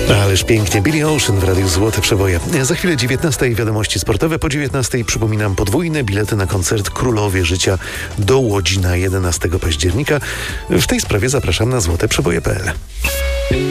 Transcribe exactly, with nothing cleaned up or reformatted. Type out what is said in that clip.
Ależ pięknie. Billy Ocean w Radiu Złote Przeboje. Za chwilę dziewiętnasta wiadomości sportowe. Po dziewiętnastej przypominam podwójne bilety na koncert Królowie Życia do Łodzi na jedenastego października. W tej sprawie zapraszam na złote przeboje kropka pe el.